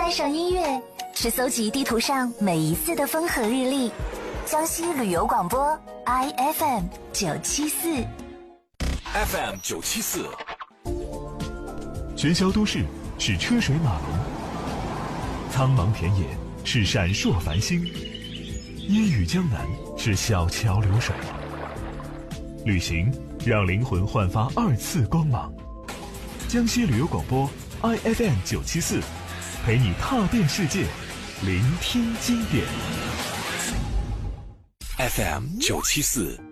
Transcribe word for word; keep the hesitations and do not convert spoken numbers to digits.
爱上音乐，是搜集地图上每一次的风和日丽。江西旅游广播 I F M 九七四 F M 九七四， 喧嚣都市是车水马龙，苍茫田野是闪烁繁星，烟雨江南是小桥流水。旅行让灵魂焕发二次光芒。江西旅游广播 I F M 九七四，陪你踏遍世界，聆听经典。 F M 九七四